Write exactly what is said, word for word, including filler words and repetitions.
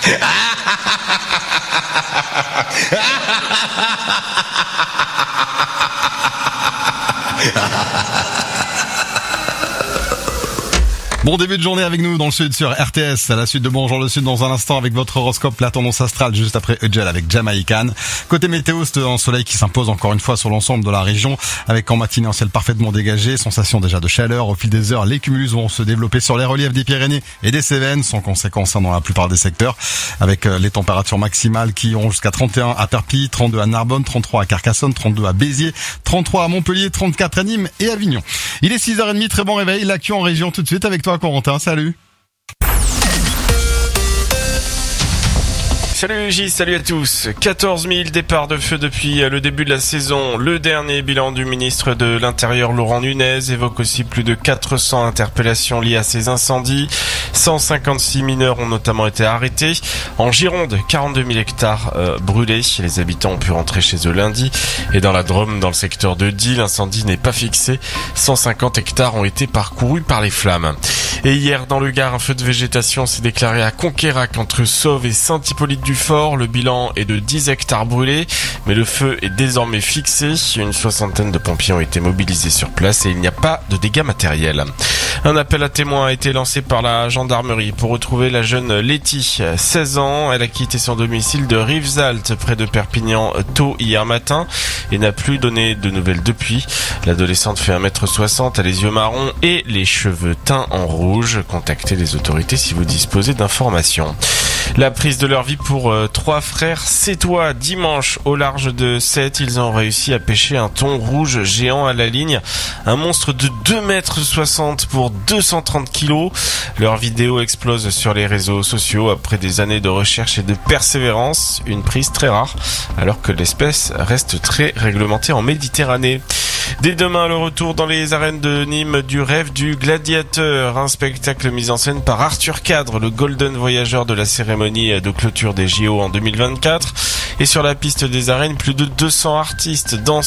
Bon début de journée avec nous dans le Sud sur R T S, à la suite de Bonjour le Sud dans un instant avec votre horoscope, la tendance astrale juste après Ugel avec Jamaican. Côté météo, c'est un soleil qui s'impose encore une fois sur l'ensemble de la région avec en matinée un ciel parfaitement dégagé, sensation déjà de chaleur. Au fil des heures, les cumulus vont se développer sur les reliefs des Pyrénées et des Cévennes, sans conséquence dans la plupart des secteurs, avec les températures maximales qui iront jusqu'à trente et un à Perpignan, trente-deux à Narbonne, trente-trois à Carcassonne, trente-deux à Béziers, trente-trois à Montpellier, trente-quatre à Nîmes et Avignon. Il est six heures trente, très bon réveil, l'actu en région tout de suite avec toi Corentin, salut. Salut J, salut à tous. quatorze mille départs de feu depuis le début de la saison. Le dernier bilan du ministre de l'Intérieur Laurent Nunez évoque aussi plus de quatre cents interpellations liées à ces incendies. cent cinquante-six mineurs ont notamment été arrêtés. En Gironde, quarante-deux mille hectares euh, brûlés. Les habitants ont pu rentrer chez eux lundi. Et dans la Drôme, dans le secteur de Die, l'incendie n'est pas fixé. cent cinquante hectares ont été parcourus par les flammes. Et hier, dans le Gard, un feu de végétation s'est déclaré à Conquérac entre Sauve et Saint-Hippolyte-du-Fort. Le bilan est de dix hectares brûlés, mais le feu est désormais fixé. Une soixantaine de pompiers ont été mobilisés sur place et il n'y a pas de dégâts matériels. Un appel à témoins a été lancé par la gendarmerie pour retrouver la jeune Letty, seize ans. Elle a quitté son domicile de Rivesaltes, près de Perpignan, tôt hier matin et n'a plus donné de nouvelles depuis. L'adolescente fait un mètre soixante, a les yeux marrons et les cheveux teints en rouge. Contactez les autorités si vous disposez d'informations. La prise de leur vie pour euh, trois frères sétois. Dimanche, au large de Sète, ils ont réussi à pêcher un thon rouge géant à la ligne. Un monstre de deux mètres soixante pour deux cent trente kilos. Leur vidéo explose sur les réseaux sociaux après des années de recherche et de persévérance. Une prise très rare, alors que l'espèce reste très réglementée en Méditerranée. Dès demain, le retour dans les arènes de Nîmes du rêve du gladiateur, un spectacle mis en scène par Arthur Cadre, le golden voyageur de la cérémonie de clôture des J O en deux mille vingt-quatre. Et sur la piste des arènes, plus de deux cents artistes, danseurs,